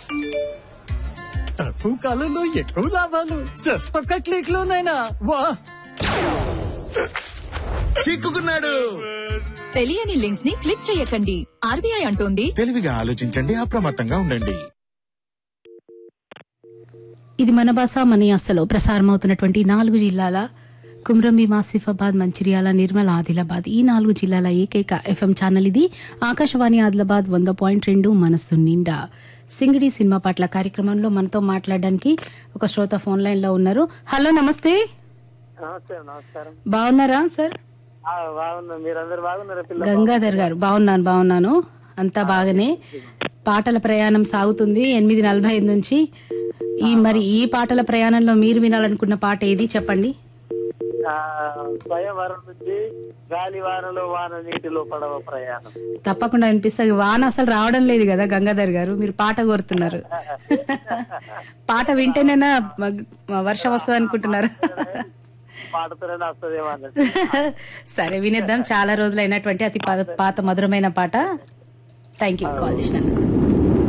తక్కువ కాలంలో ఎక్కువ లాభాలు జస్ట్ ఒక్క క్లిక్ లోనైనా వా. చిక్కుకున్నాడు. తెలియని లింక్స్ ని క్లిక్ చేయకండి. ఆర్బీఐ అంటోంది తెలివిగా ఆలోచించండి, అప్రమత్తంగా ఉండండి. ఇది మన భాష మన యాసలో ప్రసారమవుతున్నటువంటి 4 జిల్లాల కుమ్రంభీం, ఆసిఫాబాద్, మంచిర్యాల, నిర్మల్, ఆదిలాబాద్ ఈ 4 జిల్లాల ఏకైక ఎఫ్ఎం ఛానల్ ఇది. ఆకాశవాణి ఆదిలాబాద్ 100.2 మనస్సు నిండా. సింగిడి సినిమా పాటల కార్యక్రమంలో మనతో మాట్లాడడానికి ఒక శ్రోత ఫోన్ లైన్ లో ఉన్నారు. హలో, నమస్తే. నమస్కారం. బాగున్నారా సార్? గంగాధర్ గారు బాగున్నాను. అంతా బాగానే. పాటల ప్రయాణం సాగుతుంది 8:45 నుంచి. ఈ పాటల ప్రయాణంలో మీరు వినాలనుకున్న పాట ఏది చెప్పండి. స్వయంవరం నుంచి గాలివానలో వాన నీటిలో పడవ ప్రయాణం. తప్పకుండా వినిపిస్తుంది. వాన అసలు రావడం లేదు కదా గంగాధర్ గారు, మీరు పాట కోరుతున్నారు. పాట వింటేనేనా వర్షం వస్తుంది అనుకుంటున్నారు? సరే, వినేద్దాం. చాలా రోజులైనటువంటి అతి పాత మధురమైన పాట. థ్యాంక్ యూ కాల్ చేసినందుకు.